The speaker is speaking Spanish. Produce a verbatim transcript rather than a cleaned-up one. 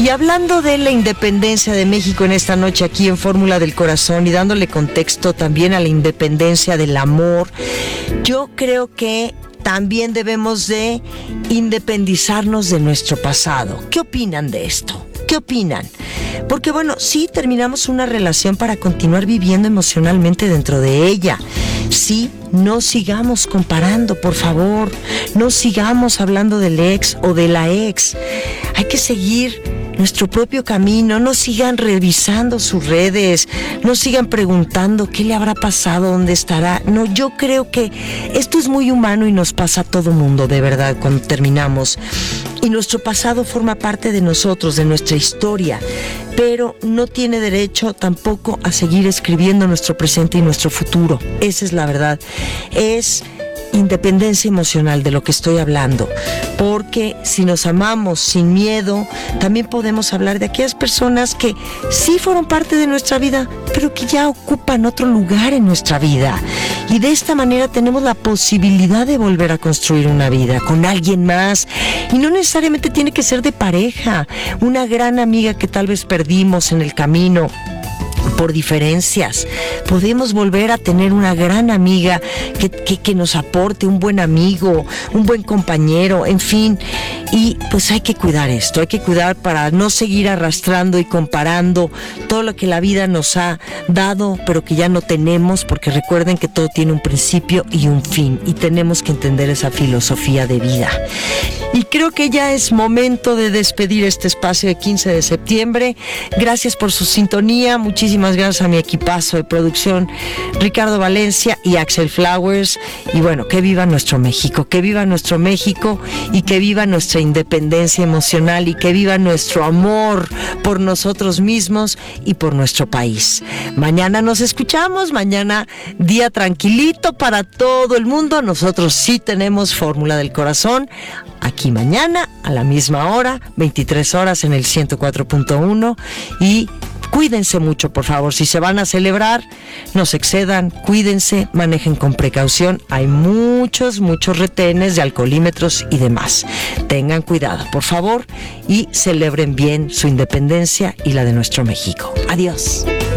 Y hablando de la independencia de México en esta noche aquí en Fórmula del Corazón y dándole contexto también a la independencia del amor, yo creo que también debemos de independizarnos de nuestro pasado. ¿Qué opinan de esto? ¿Qué opinan? Porque bueno, sí terminamos una relación para continuar viviendo emocionalmente dentro de ella. Sí, no sigamos comparando, por favor. No sigamos hablando del ex o de la ex. Hay que seguir nuestro propio camino. No sigan revisando sus redes, no sigan preguntando qué le habrá pasado, dónde estará. No, yo creo que esto es muy humano y nos pasa a todo mundo, de verdad, cuando terminamos. Y nuestro pasado forma parte de nosotros, de nuestra historia, pero no tiene derecho tampoco a seguir escribiendo nuestro presente y nuestro futuro. Esa es la verdad. Es independencia emocional de lo que estoy hablando, porque si nos amamos sin miedo, también podemos hablar de aquellas personas que sí fueron parte de nuestra vida, pero que ya ocupan otro lugar en nuestra vida, y de esta manera tenemos la posibilidad de volver a construir una vida con alguien más, y no necesariamente tiene que ser de pareja. Una gran amiga que tal vez perdimos en el camino por diferencias, podemos volver a tener una gran amiga que, que, que nos aporte, un buen amigo, un buen compañero, en fin. Y pues hay que cuidar esto, hay que cuidar para no seguir arrastrando y comparando todo lo que la vida nos ha dado, pero que ya no tenemos, porque recuerden que todo tiene un principio y un fin, y tenemos que entender esa filosofía de vida. Y creo que ya es momento de despedir este espacio de quince de septiembre. Gracias por su sintonía, muchísimas gracias a mi equipazo de producción, Ricardo Valencia y Axel Flowers. Y bueno, que viva nuestro México, que viva nuestro México y que viva nuestra independencia emocional y que viva nuestro amor por nosotros mismos y por nuestro país. Mañana nos escuchamos, mañana día tranquilito para todo el mundo. Nosotros sí tenemos Fórmula del Corazón aquí mañana a la misma hora, veintitrés horas en el ciento cuatro punto uno, y cuídense mucho, por favor. Si se van a celebrar, no se excedan, cuídense, manejen con precaución. Hay muchos, muchos retenes de alcoholímetros y demás. Tengan cuidado, por favor, y celebren bien su independencia y la de nuestro México. Adiós.